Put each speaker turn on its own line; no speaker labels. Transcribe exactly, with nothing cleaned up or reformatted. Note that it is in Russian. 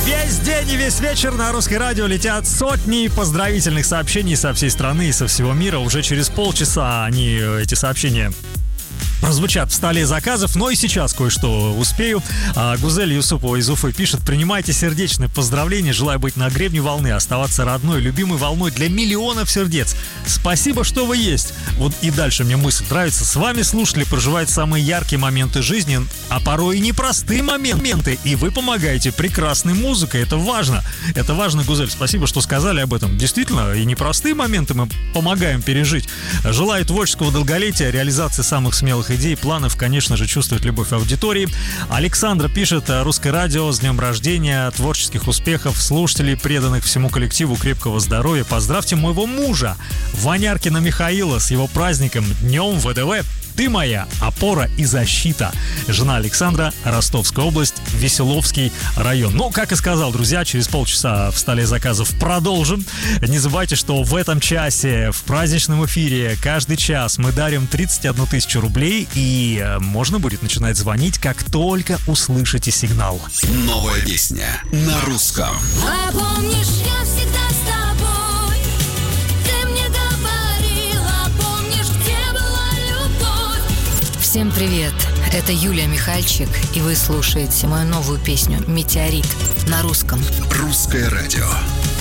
Весь день и весь вечер на Русское радио летят сотни поздравительных сообщений со всей страны и со всего мира. Уже через полчаса они, эти сообщения, прозвучат в столе заказов, но и сейчас кое-что успею. А, Гузель Юсупова из Уфы пишет: принимайте сердечные поздравления, желаю быть на гребне волны, оставаться родной, любимой волной для миллионов сердец. Спасибо, что вы есть. Вот и дальше мне мысль нравится. С вами слушатели проживают самые яркие моменты жизни, а порой и непростые моменты, и вы помогаете прекрасной музыкой. Это важно. Это важно, Гузель. Спасибо, что сказали об этом. Действительно, и непростые моменты мы помогаем пережить. Желаю творческого долголетия, реализации самых смелых идей, планов, конечно же, чувствовать любовь аудитории. Александра пишет: Русское радио, с днем рождения, творческих успехов, слушателей, преданных всему коллективу, крепкого здоровья. Поздравьте моего мужа Ваняркина Михаила с его праздником, Днем ВДВ. Ты моя опора и защита. Жена Александра, Ростовская область, Веселовский район. Ну, как и сказал, друзья, через полчаса в столе заказов продолжим. Не забывайте, что в этом часе, в праздничном эфире, каждый час мы дарим тридцать одну тысячу рублей, и можно будет начинать звонить, как только услышите сигнал.
Новая песня на русском.
А помнишь, я всегда с тобой.
Всем привет, это Юлия Михальчик, и вы слушаете мою новую песню «Метеорит» на русском.
Русское радио.